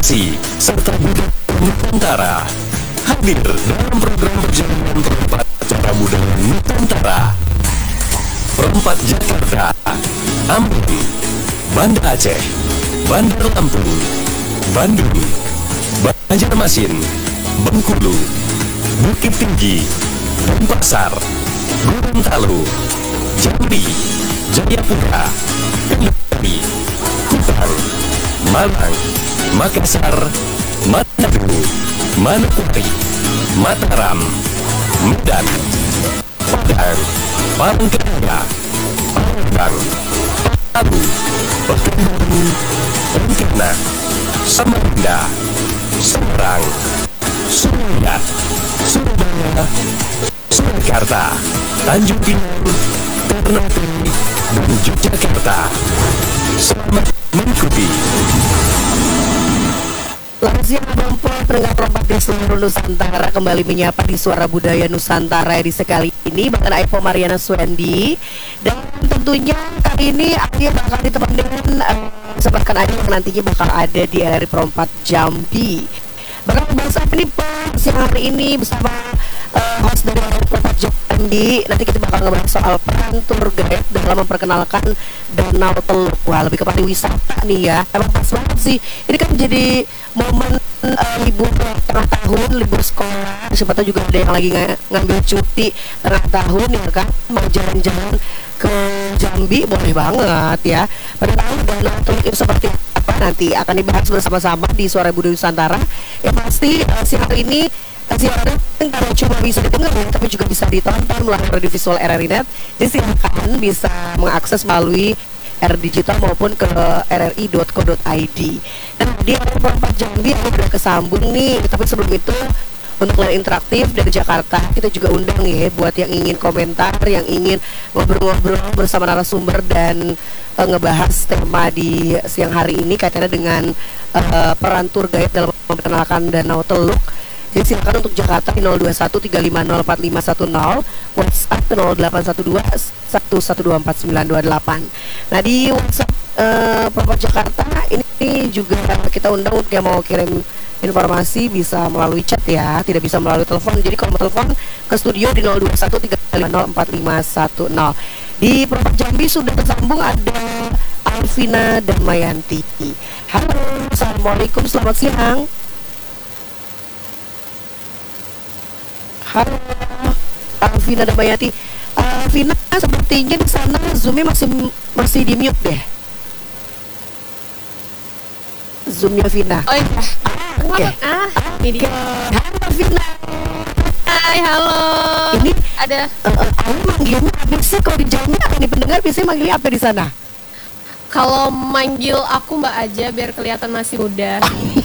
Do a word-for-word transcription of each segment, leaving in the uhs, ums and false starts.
tradisi, serta budaya Nusantara. Hadir dalam program perjalanan perempat acara budaya Nusantara. Perempat Jakarta, Ambon, Banda Aceh, Bandar Lampung, Bandung, Banjarmasin, Bengkulu, Bukit Tinggi, Denpasar, Gorontalo, Jambi, Jayapura, Kendari, Kupang, Malang, Makassar, Manado, Manokwari, Mataram, Medan, Padang, Palangkaraya, Palembang, Palu, Pekanbaru, Pontianak, Samarinda, Semarang, Surabaya, Surabaya, Surakarta, Tanjung Pinang, Ternate, dan Yogyakarta. Selamat mengikuti. Langsung Abang pendengar perempat di seluruh Nusantara kembali menyapa di Suara Budaya Nusantara di sekali ini bahkan Aipo Mariana Swendi, dan tentunya kali ini Adia bakal ditemani dengan uh, sebabkan Adia yang nantinya bakal ada di R R I Perempat Jambi. Bakal membahas apa nih Pak siang hari ini bersama uh, host dari R R I Perempat Jambi. Nanti kita bakal ngebahas soal peran tour guide dalam memperkenalkan Danau Teluk. Wah, lebih ke pariwisata nih ya. Emang pas banget sih. Ini kan jadi momen uh, libur tengah tahun, libur sekolah. Siapa tahu juga ada yang lagi ng- ngambil cuti tengah tahun ya kan, mau jalan-jalan ke Jambi, boleh banget ya. Pada tahu Danau Teluk itu seperti apa nanti akan dibahas bersama-sama di Suara Budaya Nusantara. Yang pasti uh, siang hari ini siaran tidak cuma bisa didengar ya, tapi juga bisa ditonton melalui radio visual R R I Net. Jadi silakan bisa mengakses melalui R Digital maupun ke r r i dot co dot i d. Nah, di R R I Perempat Jambi aku udah kesambung nih, tapi sebelum itu untuk layar interaktif dari Jakarta kita juga undang ya buat yang ingin komentar, yang ingin ngobrol-ngobrol bersama narasumber dan uh, ngebahas tema di siang hari ini kaitannya dengan uh, peran tour guide dalam memperkenalkan Danau Teluk. Jadi silakan untuk Jakarta di nol dua satu tiga lima nol empat lima satu nol, WhatsApp ke nol delapan satu dua satu satu dua empat sembilan dua delapan. Nah di WhatsApp uh, Perempat Jakarta ini juga kita undang untuk yang mau kirim informasi bisa melalui chat ya, tidak bisa melalui telepon. Jadi kalau mau telepon ke studio di nol dua satu tiga lima nol empat lima satu nol. Di Perempat Jambi sudah tersambung ada Alvina dan Mayanti. Halo, assalamualaikum, selamat siang. Halo, Alvina dan Bayati. Alvina, sepertinya di sana Zoom-nya masih masih di mute deh. Zoom-nya Vina. Oh iya. Oke. Okay. Ah, ini dia. Halo Vina. Hai, halo. Ini ada. Uh, uh, aku manggilnya apa sih kalau di Jambi? Ini pendengar biasanya manggilnya apa di sana? Kalau manggil aku Mbak aja biar kelihatan masih muda.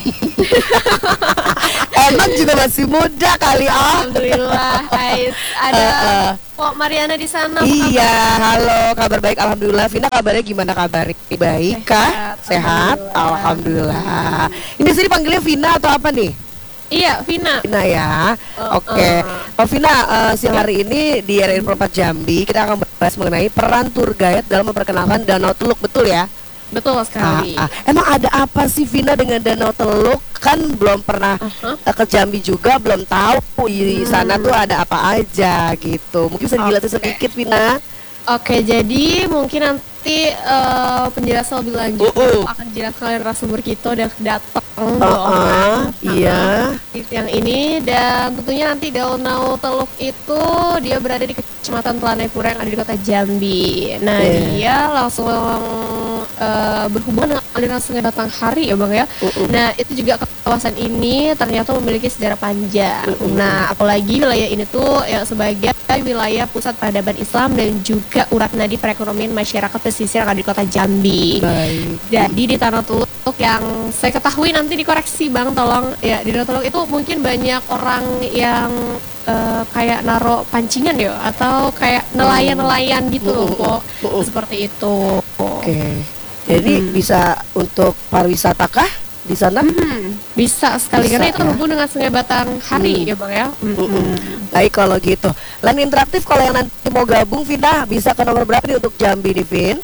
Emang juga masih muda kali oh. Alhamdulillah. Hai, ada uh, uh. kok Mariana di sana. Iya, halo, kabar baik alhamdulillah. Vina kabarnya gimana kabar? Baik kah? Sehat? Alhamdulillah. Ini sini panggilnya Vina atau apa nih? Iya, Vina. Vina ya. Uh, Oke. Okay. uh. Oh, Vina, uh, siang hari ini di R R I Perempat Jambi kita akan bahas mengenai peran tour guide dalam memperkenalkan Danau Teluk, betul ya? Betul sekali. Ah, ah. Emang ada apa sih Vina dengan Danau Teluk? Kan belum pernah uh-huh. ke Jambi juga, belum tahu di sana hmm. tuh ada apa aja gitu. Mungkin bisa dijelasin okay. sedikit Vina. Oke, jadi mungkin nanti uh, penjelasan lebih lanjut uh, uh. akan jelaskan narasumber kita udah datang uh, uh, iya yang ini, dan tentunya nanti Danau Teluk itu dia berada di Kecamatan Telanepura yang ada di Kota Jambi. Nah, yeah. dia langsung uh, berhubungan dengan aliran Sungai Batanghari ya Bang ya. Uh-uh. Nah, itu juga kawasan ini ternyata memiliki sejarah panjang. Uh-uh. Nah, apalagi wilayah ini tuh ya sebagai wilayah pusat peradaban Islam dan juga urat nadi perekonomian masyarakat pesisir yang ada di Kota Jambi. Baik. Jadi di Danau Teluk yang saya ketahui, nanti dikoreksi Bang tolong ya, di Danau Teluk itu mungkin banyak orang yang uh, kayak naro pancingan ya, atau kayak nelayan-nelayan gitu loh kok. Uh, uh. Seperti itu. Oke. Okay. Jadi hmm. bisa untuk pariwisata kah di sana? Hmm. Bisa sekali bisa, karena itu terhubung ya? Dengan Sungai Batanghari hmm. ya Bang ya. Hmm. Hmm. Baik kalau gitu. Lain interaktif kalau yang nanti mau gabung Vina bisa ke nomor berapa nih untuk Jambi nih Vin?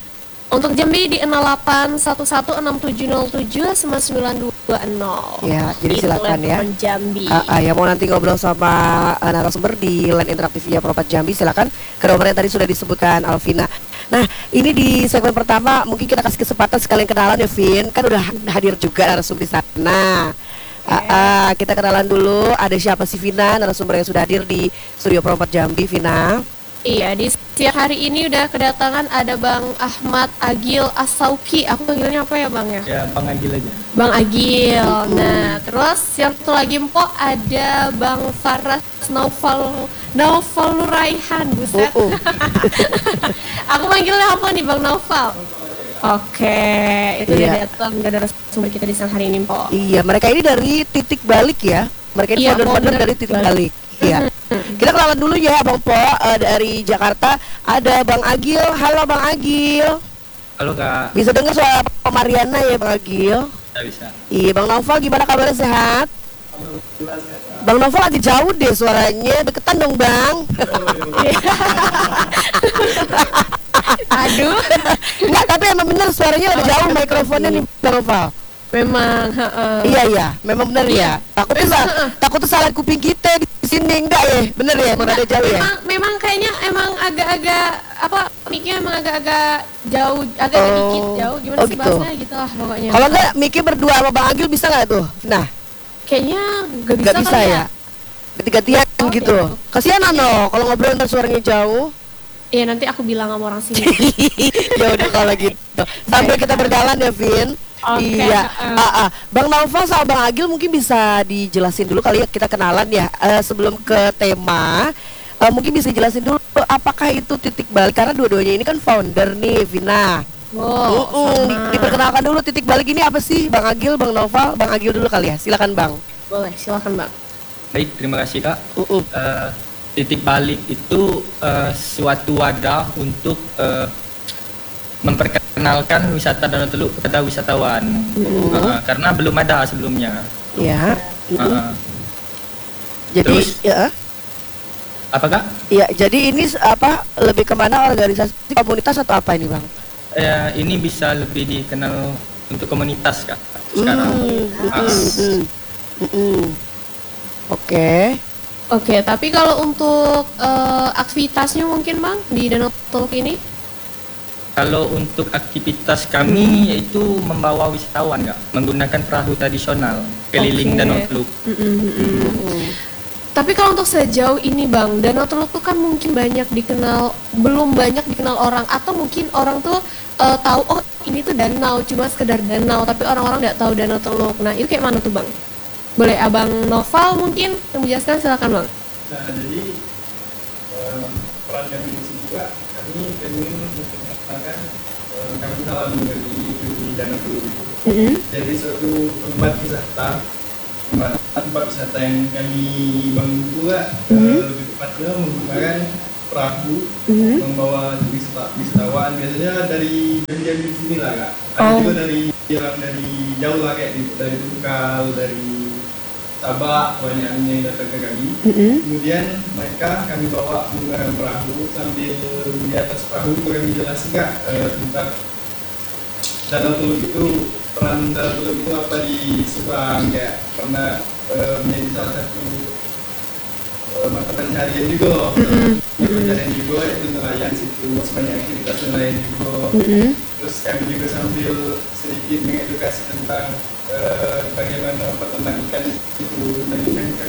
Untuk Jambi di nol delapan satu satu enam tujuh nol tujuh sembilan dua nol. Ya, jadi Itu silakan ya. telepon Jambi. Ah, ah, yang mau nanti ngobrol sama uh, narasumber di line interaktifnya Perempat Jambi, silakan ke nomor yang tadi sudah disebutkan Alvina. Nah, ini di segmen pertama mungkin kita kasih kesempatan sekalian kenalan ya, Vin. Kan udah hadir juga narasumber di sana. Ah, ah, kita kenalan dulu. Ada siapa sih, Vina, narasumber yang sudah hadir di studio Perempat Jambi, Vina? Iya, di siang hari ini udah kedatangan ada Bang Ahmad Agil Asauki. Aku panggilnya apa ya, Bang ya? Ya, Bang Agil aja. Bang Agil. Nah, terus yang satu lagi Mpok ada Bang Faras Naufal Naufal Raihan, buset. Oh, oh. Aku panggilnya apa nih, Bang Naufal? Oke, itu Iya. udah datang udah ada sumber kita di siang hari ini, Mpok. Iya, mereka ini dari titik balik ya. Mereka ini Iya, founder-founder founder dari titik balik. Iya. Kita kenalan dulu ya, Bang Po, eh, dari Jakarta. Ada Bang Agil. Halo Bang Agil. Halo Kak, Bisa dengar suara Pak Mariana ya, Bang Agil? bisa bisa. Iya, Bang Novel gimana kabarnya, sehat? Bang Novel lagi jauh deh suaranya. Deketan dong, Bang. Aduh, Enggak, tapi emang bener suaranya lagi jauh mikrofonnya nih, Bang Novel. memang heeh. Iya iya, memang benar ya. Takut tuh sa- takut tuh salah kuping kita di sini enggak ya? Bener ya, emang ada jauh ya. Memang, memang kayaknya emang agak-agak apa mic-nya emang agak-agak jauh, agak Oh. dikit jauh. Gimana Oh, sih gitu. bahasanya gitu lah pokoknya. Kalau enggak Miki berdua sama Bang Agil bisa nggak tuh? Nah, kayaknya nggak bisa, nggak bisa kali ya. Ganti-gantian Oh, gitu. gitu. Kasihan no, kalau ngobrol ntar suaranya jauh. Iya, nanti aku bilang sama orang sini. Ya udah kalau gitu. Sambil kita berjalan ya, Vin. Oke, Iya. uh. Ah, ah. Bang Naufal sama Bang Agil mungkin bisa dijelasin dulu kali ya, kita kenalan ya. Eh, sebelum ke tema, eh, mungkin bisa dijelasin dulu apakah itu titik balik, karena dua-duanya ini kan founder nih, Vina. Wow, Mm-mm. sama. Diperkenalkan dulu titik balik ini apa sih, Bang Agil, Bang Naufal? Bang Agil dulu kali ya, silakan Bang. Boleh, silakan Bang. Baik, terima kasih Kak. Mm-mm. Eh, titik balik itu eh, suatu wadah untuk eh, memperkenalkan wisata Danau Teluk kepada wisatawan. Eh, karena belum ada sebelumnya. Ya. Mm-mm. Eh, Jadi terus? ya, apa Kak? ya. Jadi ini s- apa lebih kemana, organisasi komunitas atau apa ini, Bang? Eh, ini bisa lebih dikenal untuk komunitas Kak sekarang. Mm, Ah, mm, mm, mm. Oke. Oke, tapi kalau untuk eh, aktivitasnya mungkin Bang di Danau Teluk ini? Kalau untuk aktivitas kami yaitu membawa wisatawan Kak, menggunakan perahu tradisional keliling Oke. Danau Teluk. Tapi kalau untuk sejauh ini Bang, Danau Teluk tuh kan mungkin banyak dikenal, belum banyak dikenal orang, atau mungkin orang tuh eh, tahu oh ini tuh danau, cuma sekedar danau, tapi orang-orang nggak tahu Danau Teluk. Nah itu kayak mana tuh Bang? Boleh Abang Noval mungkin yang menjelaskan, silakan Bang. Nah, jadi eh, peran kami di sini juga kami ingin memperkenalkan eh, kami kenalan dari di Danau Teluk. Jadi suatu tempat wisata, tempat, tempat wisata yang kami bangun juga eh, lebih tepatnya menggunakan perahu membawa wisata, wisatawan biasanya dari dari di sini lah Kak. Ada Oh. juga dari yang dari jauh lah kayak di- dari Tungkal, dari Sabah, banyak yang datang ke kami. Kemudian mereka kami bawa menggunakan perahu, sambil di atas perahu itu kami jelaskan Kak, eh, tentang Danau Teluk itu, peran Danau Teluk itu apa di Subang, ya karena eh, menjadi salah satu eh, mata pencarian juga, mata pencarian juga itu nelayan situ, banyak aktivitas nelayan juga. Terus kami juga sambil sedikit mengedukasi tentang eh, bagaimana peternak ikan itu, dan ikan ikan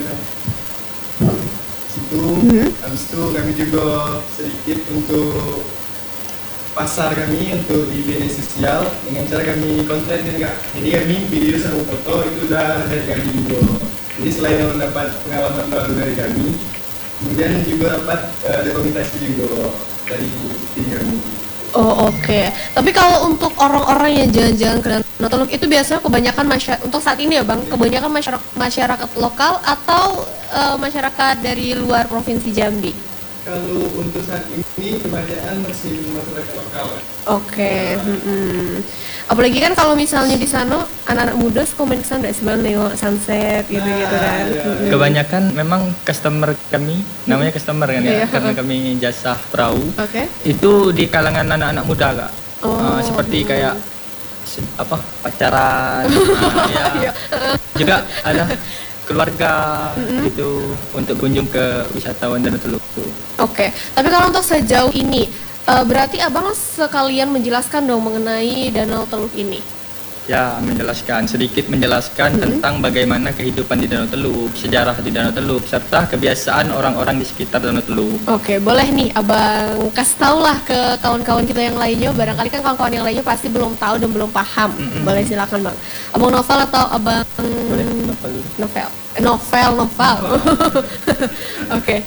situ. Habis itu kami juga sedikit untuk pasar kami untuk di media sosial dengan cara kami konten ini Kak. Jadi kami video sama foto itu udah dari kami juga. Jadi selain mendapat pengalaman baru dari kami, kemudian juga dapat eh, dokumentasi juga dari tim kami. Oh oke, tapi kalau untuk orang-orang yang jalan-jalan ke Danau Teluk itu biasanya kebanyakan masyarakat, untuk saat ini ya Bang, kebanyakan masyarakat, masyarakat lokal atau eh, masyarakat dari luar Provinsi Jambi? Kalau untuk saat ini kebanyakan masih masyarakat lokal. Oke, mm-mm. Apalagi kan kalau misalnya di sana anak-anak muda suka main ke sana nggak sih Bang, nengok sunset gitu-gitu kan? iya. Mm-mm. Kebanyakan memang customer kami, namanya customer kan Iya. ya, karena kami jasa perahu. Oke. Itu di kalangan anak-anak muda Kak. Oh. Uh, seperti kayak se- apa pacaran, uh, ya. Juga ada keluarga gitu untuk kunjung ke wisatawan Danau Teluk. Oke, tapi kalau untuk sejauh ini, eh, berarti abang sekalian menjelaskan dong mengenai Danau Teluk ini. Ya, menjelaskan sedikit menjelaskan tentang bagaimana kehidupan di Danau Teluk, sejarah di Danau Teluk, serta kebiasaan orang-orang di sekitar Danau Teluk. Oke, boleh nih abang kasih tau lah ke kawan-kawan kita yang lainnya. Barangkali kan kawan-kawan yang lainnya pasti belum tahu dan belum paham. Mm-mm. Boleh silakan bang. Abang Novel atau abang Boleh, novel dulu. Novel? Eh, Novel, Novel. Oke.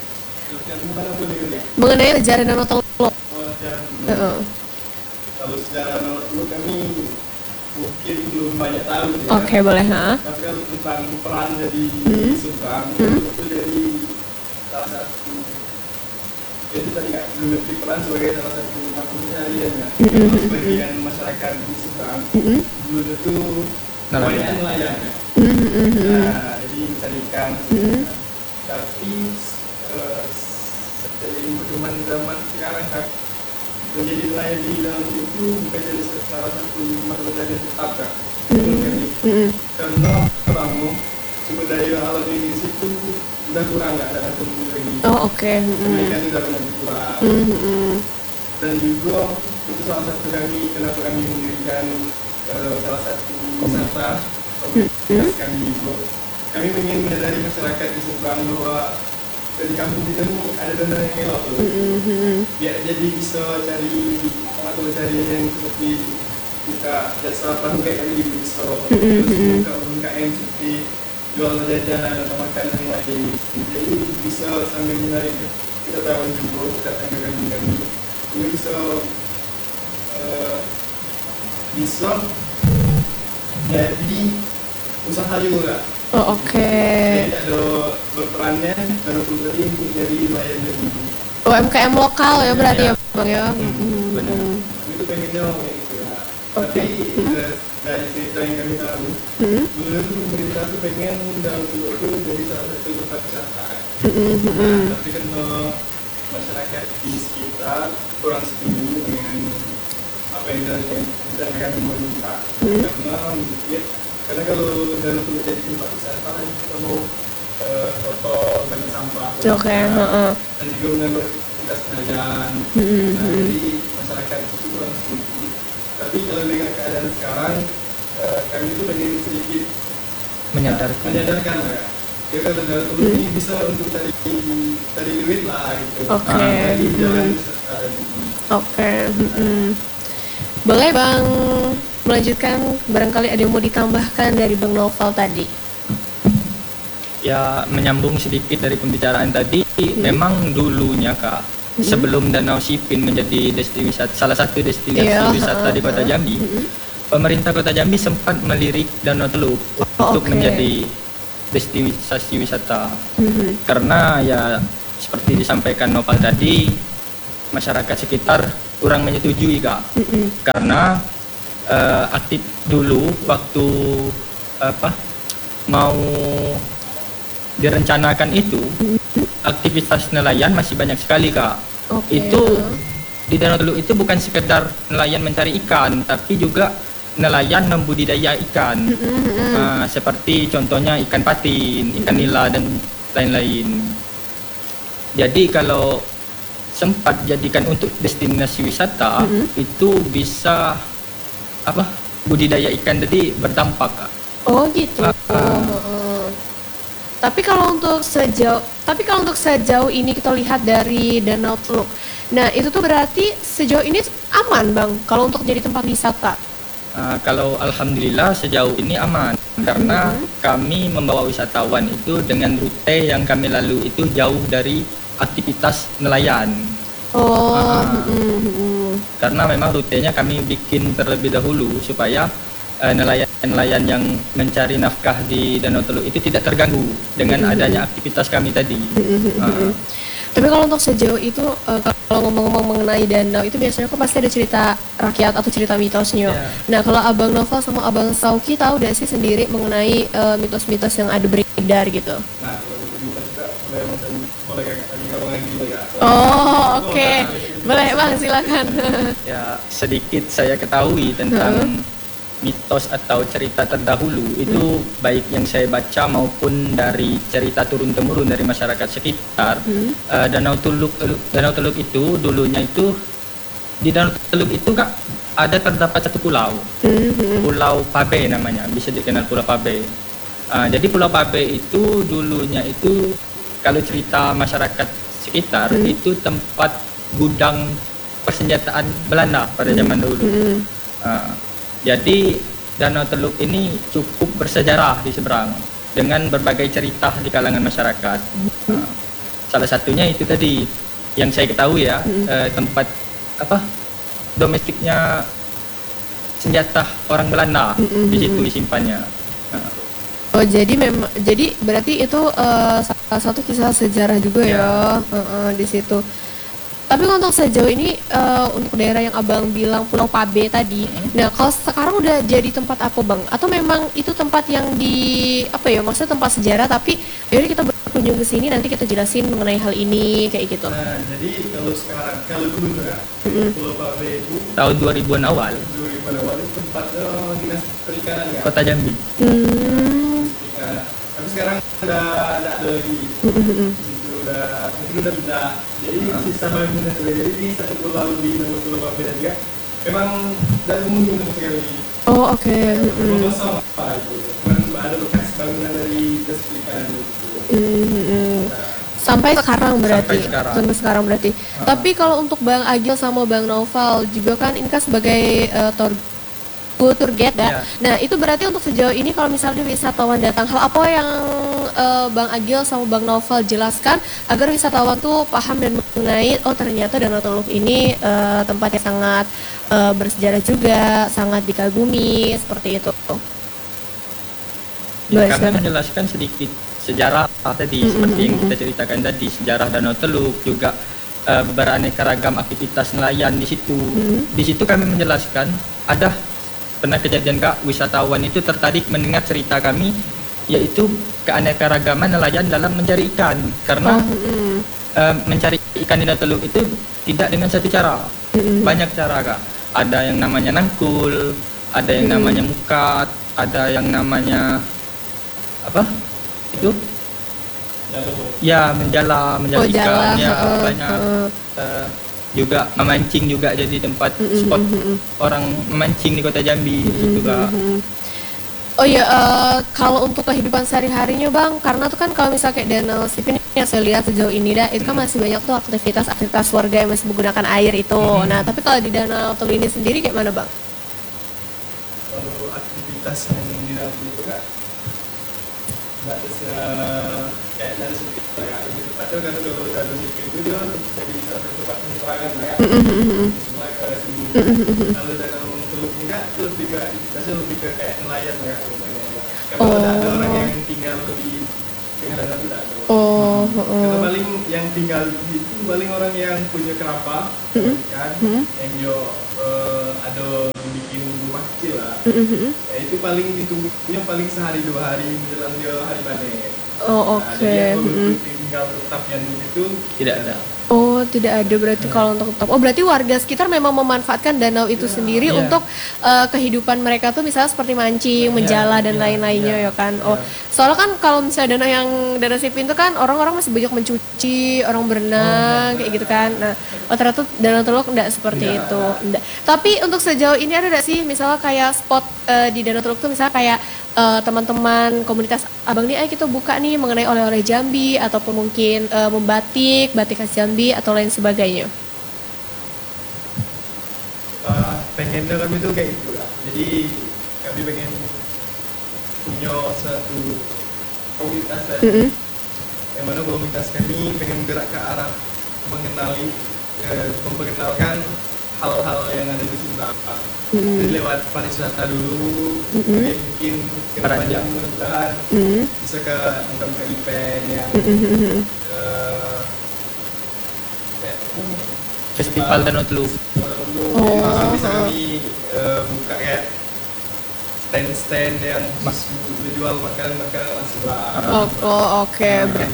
Mengenai sejarah Danau Teluk. Heeh. Kalau sejarah Danau Teluk kami mungkin belum banyak tahu ya. Oke, boleh, ha? Tapi kalau tentang peran dari Subang itu jadi salah satu, itu tadi nggak mengerti peran sebagai salah satu mata pencaharian ya. Sebagian masyarakat di Subang dulu itu banyak nelayan ya. Nah, jadi mencari ikan. Tapi eh, seiring perkembangan zaman sekarang kan menjadi nelayan di dalam itu bukan jadi salah satu mata pencaharian tetap kan. Karena kamu sumber daya alam di situ udah kurang, nggak ada satu lagi. Oh, oke. Mereka itu udah banyak kurang. Dan juga itu salah satu kami kenapa kami mendirikan eh, salah satu wisata komunitas kami juga. Kami ingin menyadari masyarakat di Subang bahwa di kampung kita ini ada dana yang elok tuh. Biar jadi bisa cari mata pencaharian yang seperti kita jasa panu kayak kami di Bistro, terus buka U M K M seperti jual jajanan atau makanan yang lain. Jadi bisa sambil menarik wisatawan juga datang ke kampung kami. Ini bisa uh, bisa jadi usaha juga. Oh, oke. Jadi ada berperannya Danau Teluk tadi untuk jadi nelayan lebih. U M K M lokal ya berarti ya bang ya. Benar. Itu pengennya kayak gitu ya. Tapi eh, dari cerita yang kami tahu, dulu itu pemerintah tuh pengen Danau Teluk itu jadi salah satu tempat wisata. Nah, tapi kan eh, masyarakat di sekitar kurang setuju dengan apa yang direncanakan pemerintah. Karena mungkin karena kalau Danau Teluk jadi tempat wisata, kita mau eh, kotor dan sampah. Oke, heeh. Dan juga mengganggu aktivitas nelayan. Nah, jadi masyarakat itu kurang setuju. Tapi kalau dengan keadaan sekarang, eh, kami itu pengen sedikit Menyadarkan. menyadarkan lah ya. Ya kalau Danau Teluk ini bisa untuk cari cari duit lah gitu. Oke. Nah, jadi jalan sekarang ini. Oke. mm-mm. Boleh bang melanjutkan, barangkali ada yang mau ditambahkan dari bang Novel tadi. Ya, menyambung sedikit dari pembicaraan tadi, memang dulunya Kak, sebelum Danau Sipin menjadi destinasi wisata, salah satu destinasi Iya, wisata di Kota Jambi, pemerintah Kota Jambi sempat melirik Danau Teluk untuk oke. menjadi destinasi wisata. Karena ya seperti disampaikan Nopal tadi, masyarakat sekitar kurang menyetujui Kak. Karena eh, aktif dulu waktu apa mau direncanakan itu, aktivitas nelayan masih banyak sekali Kak. Oke. Itu di Danau Teluk itu bukan sekedar nelayan mencari ikan, tapi juga nelayan membudidaya ikan. Nah, seperti contohnya ikan patin, ikan nila dan lain-lain. Jadi kalau sempat jadikan untuk destinasi wisata, itu bisa apa? Budidaya ikan tadi berdampak Kak. Oh gitu. Ah, ah. Heeh. Tapi kalau untuk sejauh, tapi kalau untuk sejauh ini kita lihat dari Danau Teluk. Nah itu tuh berarti sejauh ini aman bang kalau untuk jadi tempat wisata. Uh, kalau alhamdulillah sejauh ini aman karena kami membawa wisatawan itu dengan rute yang kami lalui itu jauh dari aktivitas nelayan. Oh. Ah. mm, mm. Karena memang rutenya kami bikin terlebih dahulu supaya uh, nelayan-nelayan yang mencari nafkah di Danau Teluk itu tidak terganggu dengan adanya aktivitas kami tadi. Uh, Tapi kalau untuk sejauh itu eh, kalau ngomong-ngomong mengenai danau itu biasanya kok pasti ada cerita rakyat atau cerita mitosnya. Ya. Nah kalau abang Novel sama abang Sauki tahu gak sih sendiri mengenai eh, mitos-mitos yang ada beredar gitu? Nah, kalau itu juga juga boleh boleh kakak tadi kalau lagi juga. Oh oke. Boleh bang, silakan. Ya, sedikit saya ketahui tentang mitos atau cerita terdahulu itu baik yang saya baca maupun dari cerita turun temurun dari masyarakat sekitar. Eh, Danau Teluk Danau Teluk itu dulunya itu di Danau Teluk itu Kak ada terdapat satu pulau. Pulau Pabe namanya, bisa dikenal Pulau Pabe. Eh, jadi Pulau Pabe itu dulunya itu kalau cerita masyarakat sekitar itu tempat gudang persenjataan Belanda pada zaman dulu. Uh, jadi Danau Teluk ini cukup bersejarah di seberang dengan berbagai cerita di kalangan masyarakat. Uh, salah satunya itu tadi yang saya ketahui ya, uh, tempat apa domestiknya senjata orang Belanda di situ disimpannya. Uh, Oh jadi memang jadi berarti itu uh, salah satu kisah sejarah juga ya, Ya. uh, uh, di situ. Tapi untuk sejauh ini uh, untuk daerah yang abang bilang Pulau Pabe tadi, nah kalau sekarang udah jadi tempat apa bang? Atau memang itu tempat yang di apa ya? Maksudnya tempat sejarah tapi yaudah kita berkunjung ke sini nanti kita jelasin mengenai hal ini kayak gitu. Nah, jadi kalau sekarang, kalau dulu ya, Pulau Pabe itu tahun dua ribuan awal dulu pada waktu itu tempat eh, dinas perikanan ya. Kota Jambi. Hmm. Nah, tapi sekarang udah ada lagi. Itu udah, mungkin udah pindah. Jadi sisa bangunan juga. Jadi di satu pulau di Pulau Pulau Pabe juga. Memang dari umum sama sekali. Oh oke. Pulau kosong apa itu? Cuman ada bekas bangunan dari dinas perikanan itu. Sampai sekarang berarti. Sampai sekarang. Sampai sekarang berarti. Tapi kalau untuk Bang Agil sama Bang Noval juga kan ini kan sebagai uh, tour tour guide ya. Ya. Nah, itu berarti untuk sejauh ini kalau misalnya wisatawan datang, hal apa yang uh, Bang Agil sama Bang Noval jelaskan agar wisatawan tuh paham dan mengenai oh ternyata Danau Teluk ini uh, tempat yang sangat uh, bersejarah juga, sangat dikagumi seperti itu. Ya, Boleh, kami silakan. menjelaskan sedikit sejarah tadi seperti yang kita ceritakan tadi, sejarah Danau Teluk juga eh, beraneka ragam aktivitas nelayan di situ. Di situ kami menjelaskan ada pernah kejadian Kak, wisatawan itu tertarik mendengar cerita kami yaitu keanekaragaman nelayan dalam mencari ikan karena eh, mencari ikan di Danau Teluk itu tidak dengan satu cara, banyak cara Kak. Ada yang namanya nangkul, ada yang namanya mukat, ada yang namanya apa itu ya menjala menjala Oh, jala. ikan ya Heeh, banyak. heeh. Eh, juga memancing juga jadi tempat spot orang memancing di Kota Jambi juga. Oh iya, eh, kalau untuk kehidupan sehari-harinya Bang, karena tuh kan kalau misalnya kayak Danau Sipin yang saya lihat sejauh ini dah, itu kan masih banyak tuh aktivitas-aktivitas warga yang masih menggunakan air itu. Nah, tapi kalau di Danau Teluk ini sendiri kayak mana Bang? Kalau aktivitas yang di dalam itu kan nggak bisa kayak dari sedikit ya lebih tepatnya kan kalau dari sedikit itu dia jadi satu tempat penyeberangan ya semua ke sini. Kalau Danau Teluk ini kan lebih ke biasanya lebih ke kayak nelayan ya kalau ada ada orang yang tinggal di dengan danau tidak ada. Oh, Kalau paling yang tinggal di situ paling orang yang punya keramba kan yang yo eh, ada bikin rumah kecil lah. Ya, itu paling ditunggunya paling sehari dua hari menjelang dia hari panen. Oh, Nah, oke. jadi yang Mm-mm. tinggal tetapnya di situ Tidak ada. Oh, tidak ada berarti kalau untuk top. Oh, berarti warga sekitar memang memanfaatkan danau itu sendiri Iya. untuk eh, kehidupan mereka tuh misalnya seperti mancing, menjala dan iya, lain-lainnya iya, ya kan. Oh, soalnya kan kalau misalnya danau yang danau Sipin itu kan orang-orang masih banyak mencuci, orang berenang kayak gitu kan. Nah, oh ternyata danau Teluk enggak seperti Enggak itu. Enggak. Tapi untuk sejauh ini ada enggak sih misalnya kayak spot eh, di danau Teluk tuh misalnya kayak eh, teman-teman komunitas abang nih, ayo kita buka nih mengenai oleh-oleh Jambi ataupun mungkin eh, membatik, batik khas Jambi atau lain sebagainya. uh, pengen kami itu kayak gitu lah. Jadi kami pengen punya satu komunitas tadi. Mm-mm. Yang mana komunitas kami pengen bergerak ke arah mengenali, eh, memperkenalkan hal-hal yang ada di sini. Jadi lewat pariwisata dulu, kemudian mungkin ke Peraja. depannya mudah-mudahan Mm-mm. bisa ke bukan event yang Mm-mm. eh, kayak Festival Danau Teluk. Oh. Langsung bisa kami eh, buka kayak stand-stand yang mas menjual makanan-makanan langsung lah. Oh, oh, oke. Ber-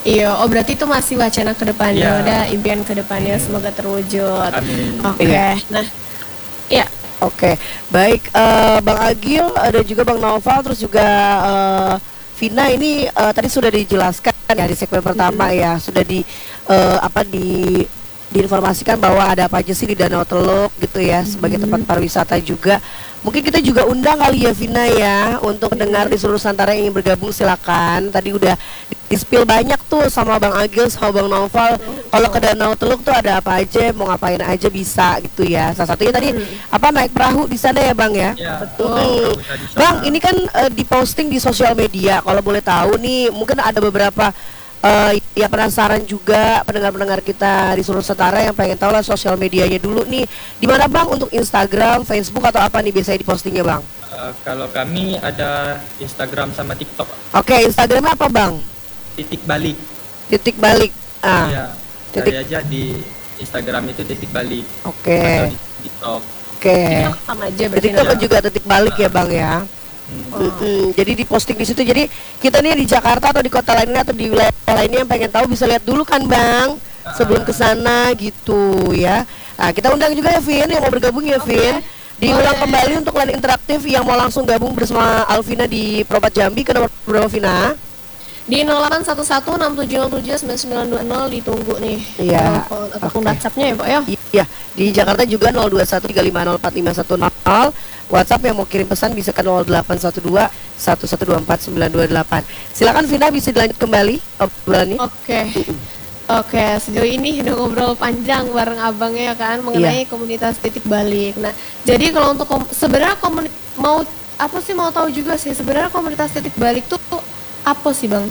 Iya, oh berarti itu masih wacana ke depannya, Iya. udah impian ke depannya semoga terwujud. Amin. Oke, Iya. nah, ya. Oke, baik eh, Bang Agil ada juga Bang Noval terus juga eh, Vina ini eh, tadi sudah dijelaskan ya di segmen pertama ya sudah di eh, apa di diinformasikan bahwa ada apa aja sih di Danau Teluk gitu ya sebagai tempat pariwisata juga. Mungkin kita juga undang kali ya Vina ya untuk pendengar di seluruh Nusantara yang ingin bergabung silakan. Tadi udah di-spill banyak tuh sama Bang Agil sama Bang Noval. Kalau ke Danau Teluk tuh ada apa aja, mau ngapain aja bisa gitu ya. Salah satunya tadi apa naik perahu di sana ya Bang ya. Ya, Betul. Hmm. Tadi sama- Bang, ini kan eh, diposting di sosial media. Kalau boleh tahu nih, mungkin ada beberapa eh, ya penasaran juga pendengar-pendengar kita di seluruh Nusantara yang pengen tahu lah sosial medianya dulu nih. Di mana Bang untuk Instagram, Facebook atau apa nih biasanya dipostingnya Bang? Uh, kalau kami ada Instagram sama TikTok, Oke, Instagramnya apa Bang? titik balik. Titik balik. Ah, Ya, titik- cari aja di Instagram itu titik balik. oke, Atau di TikTok. oke. TikTok sama aja Di berarti. TikTok nama. kan juga titik balik ya Bang ya. Hmm. Mm-mm. Jadi diposting di situ. Jadi kita nih di Jakarta atau di kota lainnya atau di wilayah lainnya yang pengen tahu bisa lihat dulu kan Bang sebelum ke sana gitu ya. Nah, kita undang juga ya Vin yang mau bergabung ya Vin. Diulang Boleh. kembali untuk line interaktif yang mau langsung gabung bersama Alvina di Probat Jambi ke nomor berapa Vina? Di nol delapan satu satu enam tujuh nol tujuh sembilan sembilan dua nol ditunggu nih. Iya, Telepon ataupun oke. WhatsApp-nya ya, Pak ya. Iya, di Jakarta juga nol dua satu tiga lima nol empat lima satu nol. WhatsApp yang mau kirim pesan bisa ke nol delapan satu dua satu satu dua empat sembilan dua delapan. Silakan Vina bisa dilanjut kembali obrolan ini. Oke. Oke, sejauh ini udah ngobrol panjang bareng abangnya kan mengenai komunitas titik balik. Nah, jadi kalau untuk kom- sebenarnya komuni- mau apa sih mau tahu juga sih sebenarnya komunitas titik balik tuh apa sih Bang?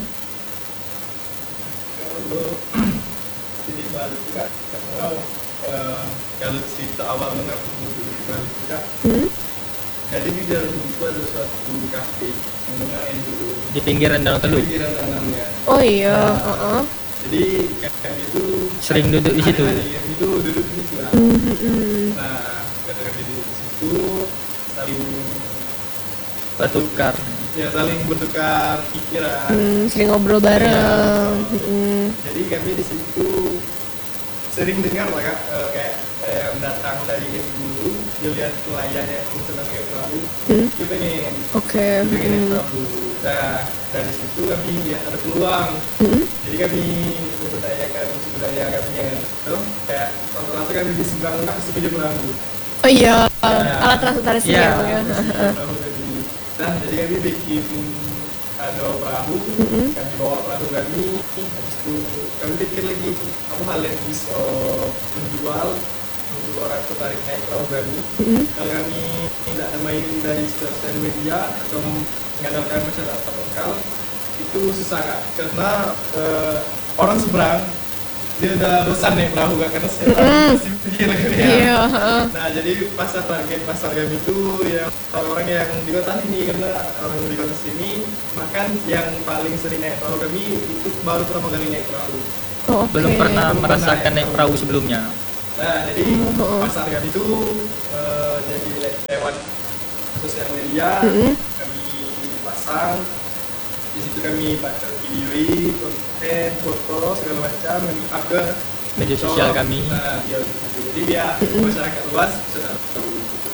Jadi balik juga kalau eh, kalau cerita awal mengapa titik balik juga. Hmm? Jadi di dalam itu ada suatu kafe yang dulu Di pinggiran Danau Teluk. pikiran tanamnya. Oh iya, heeh. Jadi kafe itu Sering duduk di situ. ada yang itu duduk di situ. lah. Hmm. Nah, ketika duduk di situ saling Bertukar. ya saling bertukar pikiran. Hmm, sering ngobrol bareng. Hmm. Jadi kami di situ sering dengar lah Kak, eh, kayak kayak datang dari yang dulu dia lihat nelayan yang sedang kayak perahu, Hmm. dia pengen Oke. dia pengen naik Hmm. perahu. Nah dari situ kami lihat ada peluang. Hmm. Jadi kami memberdayakan budaya kami yang itu kayak rata-rata kami di seberang nak sepeda perahu. Oh iya, alat transportasi Iya. ya Bang ya. Perahu tadi. Nah jadi kami bikin ada perahu, Mm-mm. kami bawa perahu kami, habis itu kami pikir lagi apa hal yang bisa menjual untuk orang tertarik naik perahu kami. Mm-mm. Kalau kami tidak main dari sosial media atau mengandalkan masyarakat lokal itu susah Kak, karena eh, orang seberang dia udah bosan naik perahu Kak, karena setiap hari Mm. masih pikir lagi ya. Iya, heeh. Nah jadi pasar target pasar kami itu yang orang-orang yang di kota sini, karena orang di kota sini makan yang paling sering naik perahu kami itu baru pertama kali naik perahu. Oh, Belum oke. pernah Belum merasakan pernah. naik perahu sebelumnya. Nah jadi Oh. pasar kami itu eh, jadi le- lewat sosial media Mm-mm. kami pasang, di situ kami baca video, konten, foto segala macam kami up ke Media sosial kami. Nah, ya, gitu. Jadi biar masyarakat luas sudah tahu.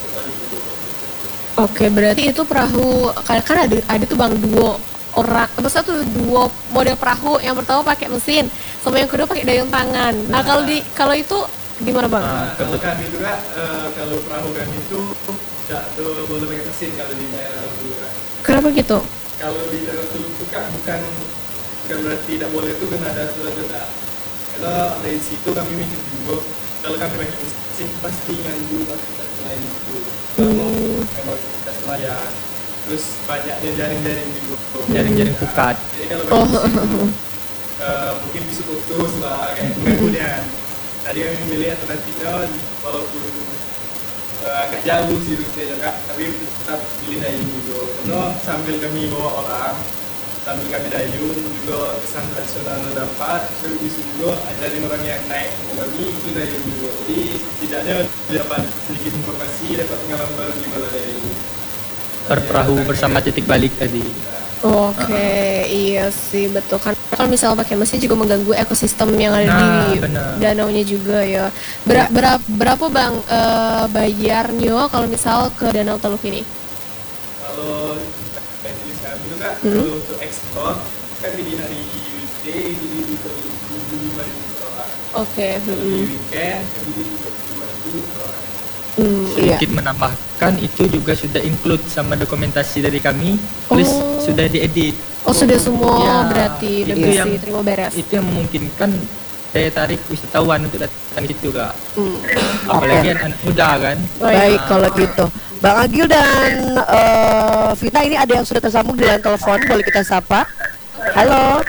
Oke, berarti itu perahu kan kan ada ada tuh Bang duo orang, apa satu duo model perahu yang pertama pakai mesin, sama yang kedua pakai dayung tangan. Nah, kalau di kalau itu gimana Bang? Ah, Kalau kami juga eh, kalau perahu kami itu tidak tuh boleh pakai mesin kalau di daerah Teluk Kak. Kenapa gitu? Kalau di daerah Teluk Kak bukan bukan berarti tidak boleh itu karena ada aturan beda. Kalau dari situ kami mikir juga kalau kami pakai mesin pasti nganggu kita selain itu. Kalau memang kita nelayan terus banyaknya jaring-jaring juga. Jaring-jaring pukat. Jadi kalau Oh. pakai mesin eh, mungkin bisa putus lah kayak kemudian tadi kami memilih alternatifnya walaupun eh, agak jauh sih rutenya Kak, tapi tetap pilih dayung juga karena sambil kami bawa orang sambil kami dayung juga kesan tradisional dapat, terus bisa juga ajarin orang yang naik ke kami itu dayung juga, jadi setidaknya dapat sedikit informasi, dapat pengalaman baru juga dari Berperahu bersama titik balik tadi. Oke, iya sih betul kan. kalau misalnya pakai mesin juga mengganggu ekosistem yang ada Nah, di benar. danaunya juga ya. Ber- bera- berapa bang eh, bayarnya kalau misal ke Danau Teluk ini? Kalau kayak tulis kami itu kak, Hmm. kalau untuk ekspor kan di hari weekday itu di dua puluh lima ribu per orang. Oke. Kalau di hmm. weekend itu di dua puluh lima ribu per orang. Hmm, iya. Sedikit menambahkan itu juga sudah include sama dokumentasi dari kami, plus Oh. sudah diedit. Oh sudah semua Ya, berarti udah itu bisa yang- diterima beres. Itu yang memungkinkan daya tarik wisatawan untuk datang ke situ kak. Hmm. Apalagi anak muda kan. Baik kalau gitu. Bang Agil dan eh, Vina ini ada yang sudah tersambung di line telepon, boleh kita sapa? Halo.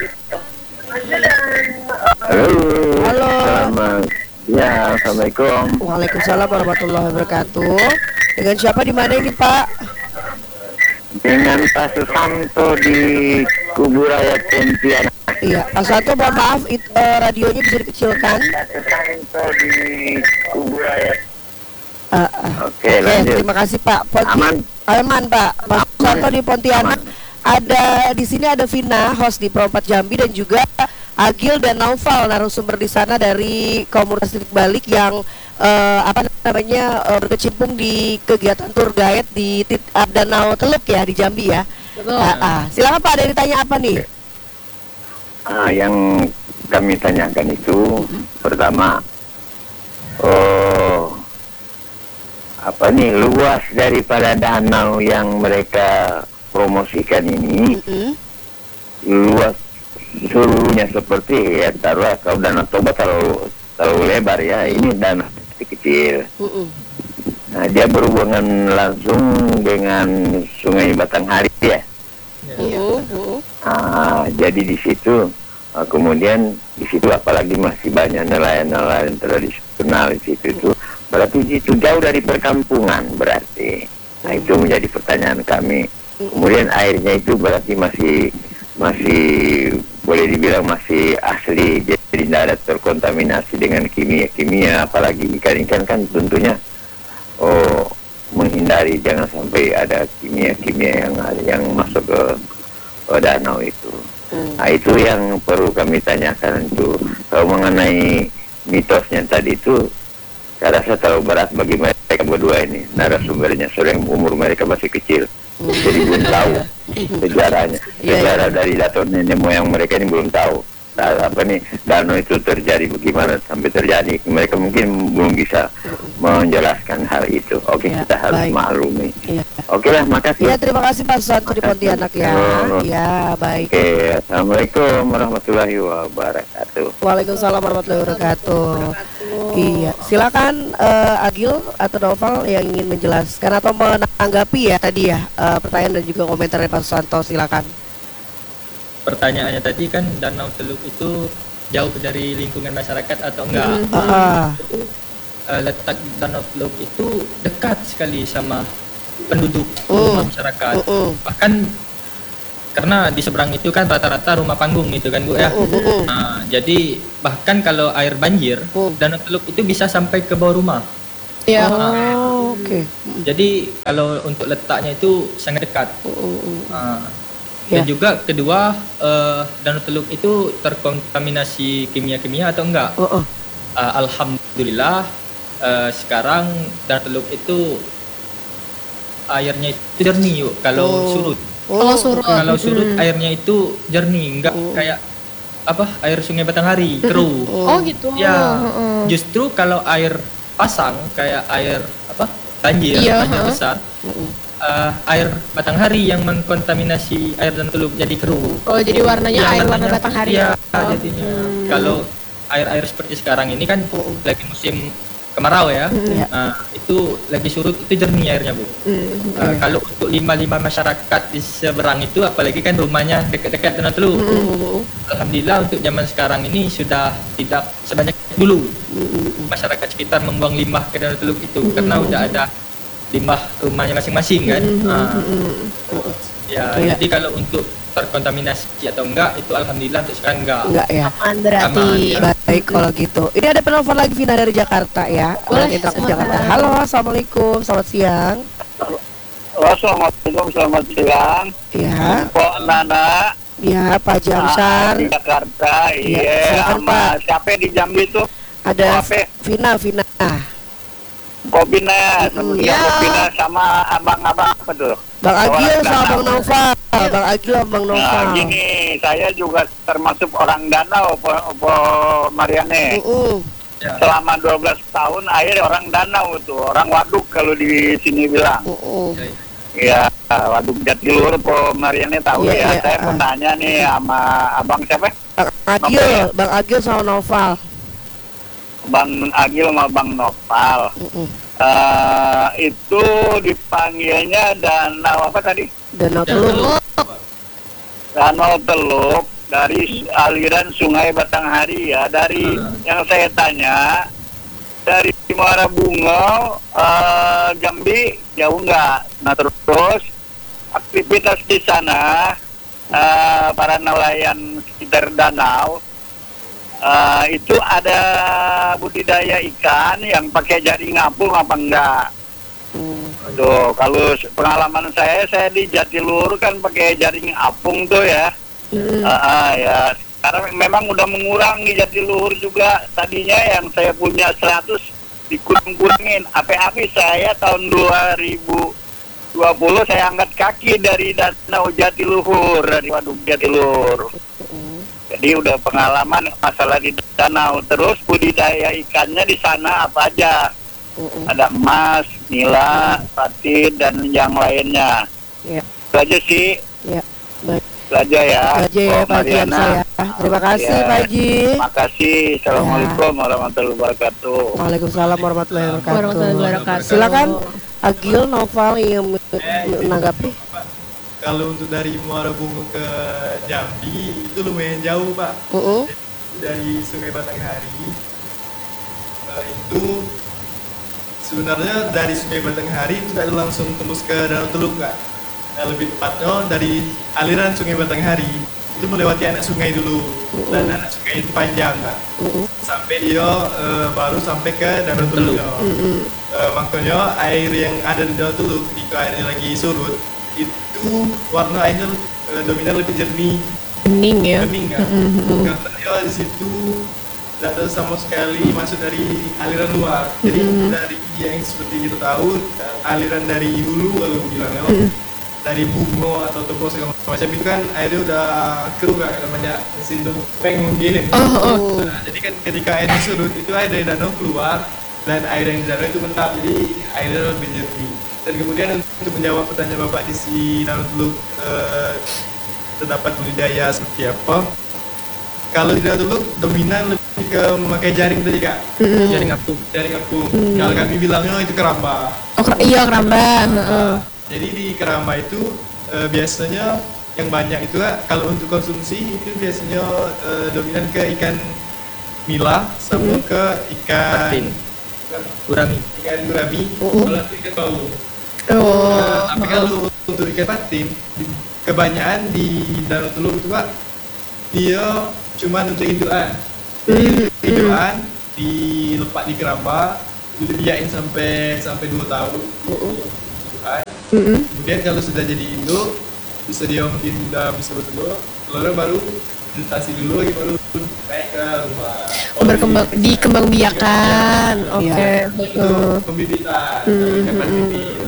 Halo. Halo. Selamat. Ya, assalamualaikum. Waalaikumsalam warahmatullahi wabarakatuh. Dengan siapa di mana ini Pak? Dengan Pak Susanto di Kuburaya Pontianak. Iya, Pak Santo mohon maaf it- eh, radionya bisa dikecilkan. Pak Susanto di Kuburaya. Ah, ah. Oke, Oke, lanjut. terima kasih Pak. Ponti- Aman. Aman Pak. Pak Aman. Santo di Pontianak. Aman. Ada di sini ada Vina, host di Perempat Jambi, dan juga Agil dan Naufal, narasumber di sana dari komunitas titik balik yang eh, apa namanya eh, berkecimpung di kegiatan tour guide di tit- ah, Danau Teluk ya di Jambi ya. Betul. Ah, ah. Silakan Pak, ada yang ditanya apa nih? Ah, yang kami tanyakan itu pertama, oh, apa nih luas daripada danau yang mereka promosikan ini, Mm-mm. luas seluruhnya seperti ya taruhlah kalau Danau Toba terlalu terlalu lebar ya, ini danau kecil. Mm-mm. Nah, dia berhubungan langsung dengan Sungai Batanghari ya. Mm-mm. Mm-mm. Ah, jadi di situ ah, kemudian di situ apalagi masih banyak nelayan-nelayan tradisional di situ itu, berarti itu jauh dari perkampungan berarti. Nah, itu menjadi pertanyaan kami. Kemudian airnya itu berarti masih masih boleh dibilang masih asli, jadi tidak ada terkontaminasi dengan kimia-kimia, apalagi ikan-ikan kan tentunya oh menghindari jangan sampai ada kimia-kimia yang yang masuk ke, ke danau itu. Nah, itu yang perlu kami tanyakan itu. Kalau mengenai mitosnya tadi itu, saya rasa terlalu berat bagi mereka berdua ini narasumbernya, soalnya umur mereka masih kecil, jadi belum tahu sejarahnya, Iya, sejarah dari dator nenek moyang mereka ini belum tahu. Nah, apa nih danau itu terjadi bagaimana sampai terjadi, mereka mungkin belum bisa menjelaskan hal itu. Oke, Ya, kita harus baik. maklumi. Iya. Oke lah, makasih. Ya, terima kasih Pak Santo di Pontianak ya. Ya, baik. Oke, assalamualaikum warahmatullahi wabarakatuh. Waalaikumsalam warahmatullahi wabarakatuh. Iya, silakan eh, Agil atau Noval yang ingin menjelaskan atau menanggapi ya tadi ya eh, pertanyaan dan juga komentar dari Pak Santo, silakan. Pertanyaannya tadi kan Danau Teluk itu jauh dari lingkungan masyarakat atau enggak? Ah, ah. Eh, letak Danau Teluk itu dekat sekali sama penduduk Oh. rumah masyarakat. Oh, oh. Bahkan karena di seberang itu kan rata-rata rumah panggung gitu kan Bu ya. Oh, oh, oh. Nah, jadi bahkan kalau air banjir, Oh. Danau Teluk itu bisa sampai ke bawah rumah. Ya. Oh, oke. Jadi kalau untuk letaknya itu sangat dekat. Oh, oh, oh. Nah, Ya. dan juga kedua eh, Danau Teluk itu terkontaminasi kimia-kimia atau enggak? Oh, oh. Eh, Alhamdulillah eh, sekarang Danau Teluk itu airnya itu jernih yuk kalau Oh. surut. Kalau surut. Kalau surut Mm. airnya itu jernih, enggak Oh. kayak apa air Sungai Batanghari keruh. Oh gitu. Ya, Heeh. justru kalau air pasang kayak air apa banjir, Iya, banjir ha. besar, eh, air Batanghari yang mengkontaminasi air Danau Teluk jadi keruh. Oh jadi warnanya Ya, air warna warnanya- Batanghari iya, ya. jadinya. Hmm. Kalau air-air seperti sekarang ini kan lagi musim kemarau ya, Iya. nah, itu lagi surut itu jernih airnya Bu. Hmm. Eh, kalau untuk lima-lima masyarakat di seberang itu, apalagi kan rumahnya dekat-dekat Danau Teluk, alhamdulillah untuk zaman sekarang ini sudah tidak sebanyak dulu masyarakat sekitar membuang limbah ke Danau Teluk itu karena udah ada limbah rumahnya masing-masing kan. Nah, ya, Iya. jadi kalau untuk terkontaminasi atau enggak itu alhamdulillah untuk sekarang enggak. Enggak ya. Aman berarti. Aman, ya. Baik kalau gitu. Ini ada penelpon lagi Vina dari Jakarta ya. Boleh, Orang interaktif silakan. Jakarta. Halo, assalamualaikum, selamat siang. Assalamualaikum, selamat siang. Ya. Pok Nana Ya, Pak Ah, Jamsar. di Jakarta, Iya, iya. silakan, Sama Pak. siapa di Jambi tuh? Ada Apa? Vina, Vina. Kopina, Mm, ya. ya. Kopina sama abang-abang apa tuh? Bang Agil Orang sama Danau. Bang Noval. Bang Agil sama Bang Nah, Noval. gini, saya juga termasuk orang danau, Po, Po Mariane. Mm-mm. Selama dua belas tahun air orang danau tuh, orang waduk kalau di sini bilang. Mm-mm. Ya, waduk Jatiluhur, Po Mariane tahu Iya, ya. iya, Saya ah. pernah nanya nih sama abang siapa? Bang Agil, Bang Agil sama Noval. Bang Agil sama Bang Nopal. Mm-mm. Eh, itu dipanggilnya danau apa tadi? Danau Teluk. Danau Teluk dari aliran Sungai Batanghari ya. Dari yang saya tanya dari Muara Bungo, eh, Jambi jauh nggak? Nah terus aktivitas di sana eh, para nelayan sekitar danau eh, itu ada budidaya ikan yang pakai jaring apung apa enggak? Hmm. Tuh, kalau se- pengalaman saya, saya di Jatiluhur kan pakai jaring apung tuh ya. Mm-mm. Ah, ah, ya. Sekarang memang udah mengurang di Jatiluhur juga. Tadinya yang saya punya seratus dikurang-kurangin. Api-api saya tahun dua ribu dua puluh saya angkat kaki dari Danau Jatiluhur, dari Waduk Jatiluhur. Jadi udah pengalaman masalah di danau. Terus budidaya ikannya di sana apa aja? Mm-mm. Ada emas, nila, patin, dan yang lainnya. Ya, Itu aja sih, ya. Baik. itu aja ya. Itu aja ya Oh, Pak Haji Mariana. Hamzah ya. Terima kasih Ya. Pak Haji. Terima kasih. Assalamualaikum warahmatullahi wabarakatuh. Waalaikumsalam warahmatullahi Warahmatullahi wabarakatuh. wabarakatuh. Silakan Agil, Noval yang menanggapi. Kalau untuk dari Muara Bungo ke Jambi itu lumayan jauh Pak. Mm-mm. Dari Sungai Batanghari eh, itu sebenarnya dari Sungai Batanghari itu tidak langsung tembus ke Danau Teluk Kak. Nah, lebih tepatnya dari aliran Sungai Batanghari itu melewati anak sungai dulu, dan anak sungai itu panjang Kak. Mm-mm. Sampai dia eh, baru sampai ke Danau Teluk. Eh, makanya air yang ada di Danau Teluk ketika airnya lagi surut itu warna airnya eh, dominan lebih jernih, Bening ya. bening kan. Karena dia di situ tidak ada sama sekali masuk dari aliran luar. Jadi dari yang seperti kita tahu aliran dari hulu kalau bilangnya dari Bungo atau Topo segala macam itu kan airnya udah keruh kan, namanya mesin peng gini. Oh, oh. Nah, jadi kan ketika airnya surut itu air dari danau keluar dan air yang di danau itu mentah, jadi airnya lebih jernih. Dan kemudian untuk menjawab pertanyaan Bapak di si Danau Teluk eh, terdapat budidaya seperti apa? Kalau di Danau Teluk dominan lebih ke memakai jaring tadi Kak. Jaring apung. Jaring apung. Kalau kami bilangnya itu keramba. Oh, ker- iya keramba. Heeh. Jadi di keramba itu eh, biasanya yang banyak itu Kak, kalau untuk konsumsi itu biasanya eh, dominan ke ikan nila sama ke ikan Patin. Kurangi. ikan gurami, kalau itu ikan bau. Oh. Nah, tapi kalau untuk ikan patin, di- kebanyakan di Danau Teluk itu Pak, dia cuma untuk indukan. Jadi untuk indukan dilepas di keramba, itu dibiarin sampai sampai dua tahun. Indukan. Kemudian kalau sudah jadi induk, bisa dia mungkin sudah bisa bertelur, telurnya baru ditasi dulu lagi baru naik ke rumah. Oh, berkembang dikembang biakan. Oke. Iya. Itu pembibitan ikan patin itu.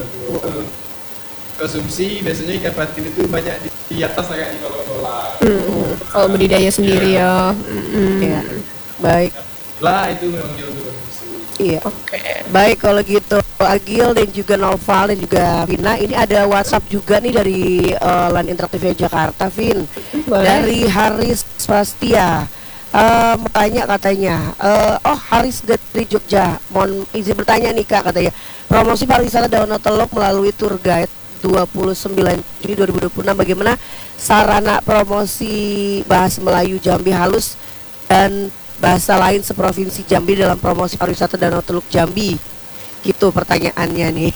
Konsumsi biasanya ikan patin itu banyak di, di atas kayak di kolam-kolam. Kalau budidaya sendiri ya. Mm-mm. Ya. Baik. Lah itu memang dia untuk konsumsi. Iya. Oke. Baik kalau gitu Agil dan juga Noval dan juga Vina, ini ada WhatsApp juga nih dari uh, Line Interaktif Jakarta, Vin. Boleh. Dari Haris Pastia. Eh, mau tanya katanya, eh, oh Haris dari Jogja, mohon izin bertanya nih Kak katanya, promosi pariwisata Danau Teluk melalui tour guide dua puluh sembilan Juni dua ribu dua puluh enam, bagaimana sarana promosi bahasa Melayu Jambi halus dan bahasa lain seprovinsi Jambi dalam promosi pariwisata Danau Teluk Jambi? Gitu pertanyaannya nih.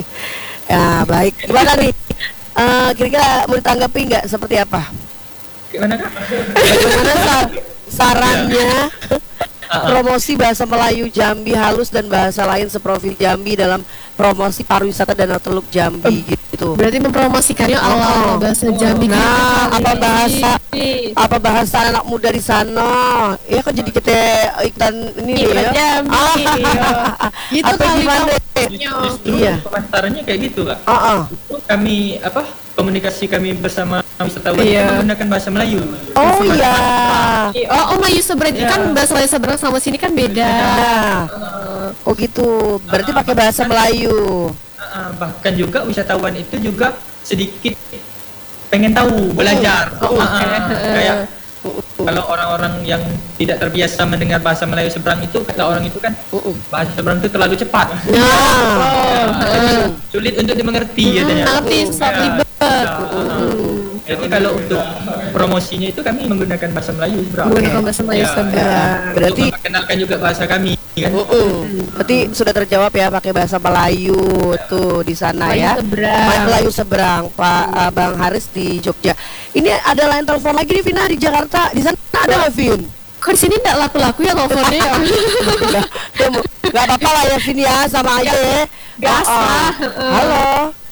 Ya baik, gimana nih? Eh, kira-kira mau ditanggapi nggak seperti apa? Gimana Kak? Bagaimana sa- sarannya promosi bahasa Melayu Jambi halus dan bahasa lain seprovinsi Jambi dalam promosi pariwisata Danau Teluk Jambi gitu. gitu. Berarti mempromosikannya ala bahasa Jambi. Nah, gitu apa kali. bahasa apa bahasa anak muda di sana? Ya kan jadi kita iklan ini Iklan ya. Jambi, iya. Gitu Apa kali gimana? konsepnya. Justru Iya. pemasarannya kayak gitu kak. Heeh. Justru kami apa komunikasi kami bersama wisatawan Iya. itu menggunakan bahasa Melayu. Oh iya. Oh, oh Melayu seberang Iya. kan bahasa Melayu seberang sama sini kan beda. Nah. Oh gitu. Berarti pakai bahasa Melayu. Uh, bahkan juga wisatawan itu juga sedikit pengen tahu, belajar. Oh, Uh, uh, kayak kalau orang-orang yang tidak terbiasa mendengar bahasa Melayu seberang itu, kata orang itu kan bahasa seberang itu terlalu cepat. Nah. Jadi sulit untuk dimengerti katanya. Ngerti, susah Ya, ribet. ya, uh, Jadi kalau untuk promosinya itu kami menggunakan bahasa Melayu seberang. Menggunakan bahasa Melayu Ya, seberang. Berarti untuk memperkenalkan juga bahasa kami kan. Mm-mm. Berarti sudah terjawab ya pakai bahasa Melayu tuh di sana Melayu ya. seberang. Melayu seberang Pak uh, Bang Haris di Jogja. Ini ada lain telepon lagi nih Vina di Jakarta. Di sana ada nggak Vin? Kok di sini enggak laku-laku ya teleponnya ya? Udah, ya, Bu. Nggak apa-apa lah ya Vin ya, sama aja ya. Biasa. Uh-uh. Halo.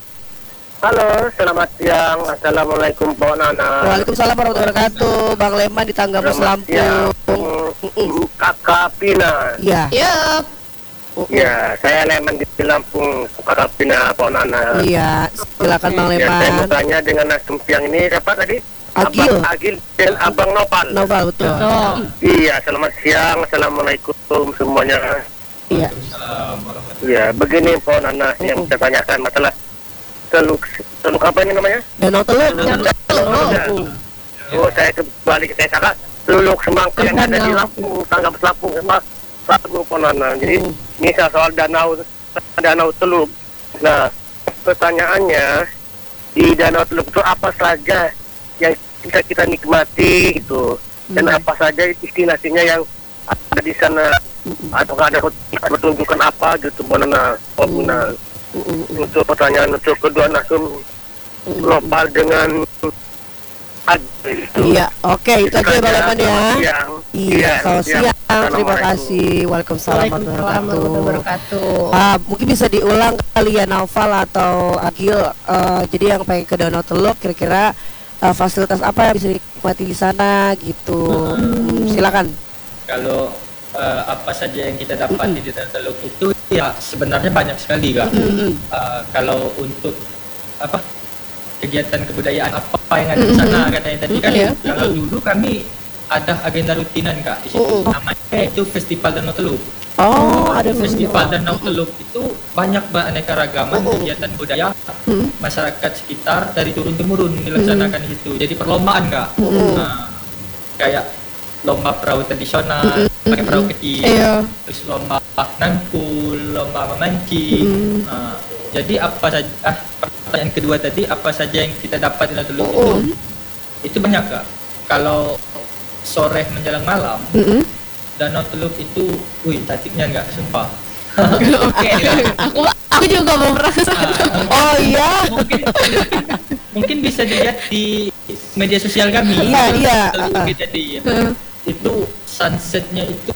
Halo, selamat siang. Assalamualaikum Pak Nana. Waalaikumsalam warahmatullahi wabarakatuh. Bang Leman di Tanggamus Lampung. Mm-mm. Kakak Pina. Iya. Ya, Ya, saya Leman di Lampung. Kakak Pina Pak Nana. Iya, silakan Bang Ya, saya mau Leman. tanya dengan nasum siang ini siapa tadi? Agil. Abang Agil dan Abang Nopal. Novel betul. oh. Iya, selamat siang. Assalamualaikum semuanya. Iya. Ya, begini Pak Nana yang saya tanyakan masalah teluk teluk apa ini namanya? Danau Teluk. Teluk. Oh, saya kembali ke saya kakak teluk semangka yang ada di Lampung, Tanggamus Lampung, sama Lampung Ponana. Jadi ini soal danau danau Teluk. Nah, pertanyaannya di danau Teluk itu apa saja yang bisa kita nikmati gitu, dan apa saja destinasinya yang ada di sana, atau ada pertunjukan apa gitu, Ponana. Oh, benar. Untuk pertanyaan untuk kedua nasum global dengan Agil itu. Iya, oke itu aja Bang Leman ya. Siang. Iya, selamat siang. siang. Terima Assalamualaikum. kasih. Waalaikumsalam warahmatullahi Waalaikumsalam wabarakatuh. wabarakatuh. Ah, mungkin bisa diulang kali ya Naufal atau Agil. Eh, jadi yang pengen ke Danau Teluk, kira-kira eh, fasilitas apa yang bisa dinikmati di sana gitu. Hmm, silakan. Kalau uh, apa saja yang kita dapati di Danau Teluk itu ya sebenarnya banyak sekali kak. Uh, kalau untuk apa kegiatan kebudayaan apa yang ada di sana katanya tadi kan, Iya. kalau dulu kami ada agenda rutinan kak di situ, namanya itu Festival Danau Teluk. Oh, ada Festival Danau Teluk itu banyak beraneka ragaman kegiatan budaya masyarakat sekitar dari turun temurun dilaksanakan di situ. Jadi perlombaan kak. Nah, kayak lomba perahu tradisional pakai perahu kecil, Iya. terus lomba nangkul, lomba memancing. Nah, jadi apa saja? Ah, pertanyaan kedua tadi, apa saja yang kita dapat di Danau Teluk itu? Itu banyak kak. Kalau sore menjelang malam, Danau Teluk itu, wih cantiknya nggak, sumpah. Oke. Aku aku juga belum pernah ke sana. Oh iya. mungkin mungkin bisa dilihat di media sosial kami. Iya, iya. Teluk jadi itu sunsetnya itu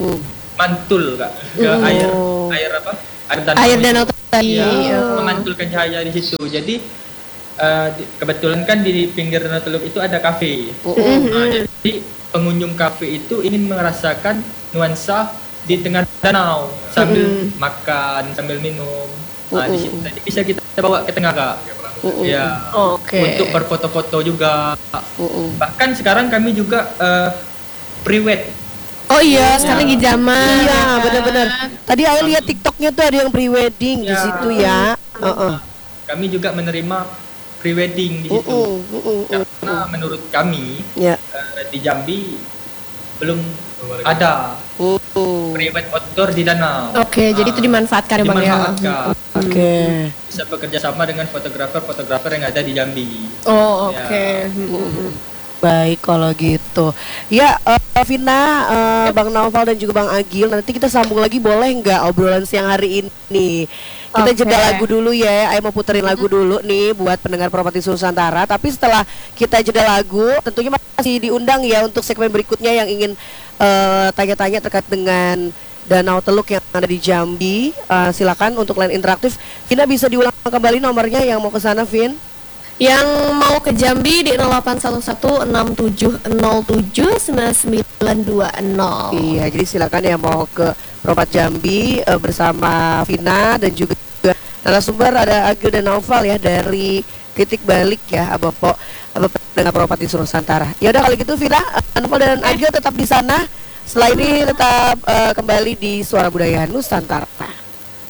mantul kak ke air air apa? Air danau. Air danau tadi. Iya, Oh. memantulkan cahaya di situ. Jadi eh, di- kebetulan kan di pinggir Danau Teluk itu ada kafe. Nah, jadi pengunjung kafe itu ingin merasakan nuansa di tengah danau sambil makan, sambil minum. Nah, di situ tadi bisa kita bawa ke tengah kak. Ya. Oke. Untuk berfoto-foto juga. Bahkan sekarang kami juga eh, pre-wed. Oh iya, sekarang lagi zaman. Iya, ya kan? benar-benar. Tadi saya lihat TikToknya tuh ada yang pre-wedding di Ya. situ ya. Heeh. Kami juga menerima pre-wedding di situ. Uh-uh, uh-uh, uh. Karena menurut kami Ya. eh, di Jambi belum ada Uh-uh. pre-wed outdoor di danau. Oke, jadi itu dimanfaatkan ya Bang ya. Dimanfaatkan. Oke. Bisa bekerja sama dengan fotografer-fotografer yang ada di Jambi. Oh, Ya. oke. Mm-mm. Baik kalau gitu. Ya, eh, Vina, eh, Bang Naufal dan juga Bang Agil, nanti kita sambung lagi boleh nggak obrolan siang hari ini? Kita Oke. jeda lagu dulu ya. Ayo mau puterin lagu dulu nih buat pendengar Properti Nusantara. Tapi setelah kita jeda lagu, tentunya masih diundang ya untuk segmen berikutnya yang ingin eh, tanya-tanya terkait dengan Danau Teluk yang ada di Jambi. Uh, silakan untuk line interaktif. Vina bisa diulang kembali nomornya yang mau ke sana, Vin? Yang mau ke Jambi di nol delapan satu satu enam tujuh nol tujuh sembilan sembilan dua nol. Iya, jadi silakan yang mau ke Perompat Jambi uh, bersama Vina dan juga narasumber ada Agil dan Naufal ya dari Titik Balik ya, Abopo, dengan Perompat di Nusantara. Ya udah kalau gitu Vina, Naufal dan Agil tetap di sana. Setelah ini tetap uh, kembali di Suara Budaya Nusantara.